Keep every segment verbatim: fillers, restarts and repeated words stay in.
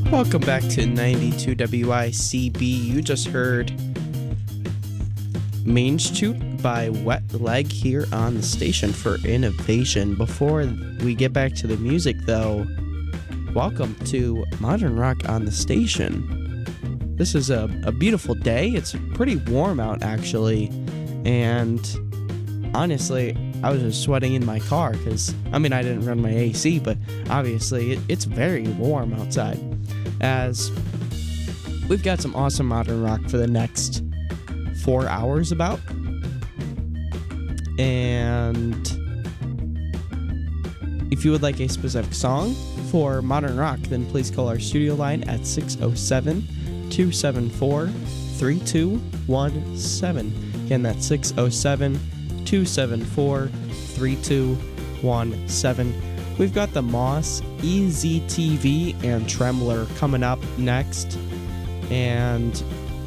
Welcome back to ninety-two W I C B. You just heard Main Street by Wet Leg here on the station for Innovation. Before we get back to the music, though, welcome to Modern Rock on the station. This is a, a beautiful day. It's pretty warm out, actually. And honestly, I was just sweating in my car because, I mean, I didn't run my A C, but obviously it, it's very warm outside. As we've got some awesome modern rock for the next four hours about. And if you would like a specific song for modern rock, then please call our studio line at six oh seven, two seven four, three two one seven. Again, that's six oh seven, two seven four, three two one seven. We've got the Moss, E Z T V, and Trembler coming up next. And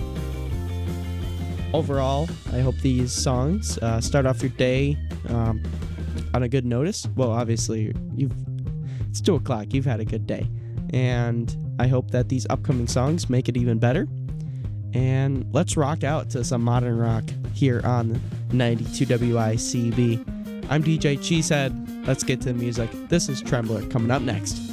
overall, I hope these songs uh, start off your day um, on a good notice. Well, obviously, you've it's two o'clock. You've had a good day. And I hope that these upcoming songs make it even better. And let's rock out to some modern rock here on ninety-two W I C B. I'm D J Cheesehead. Let's get to the music. This is Trembler coming up next.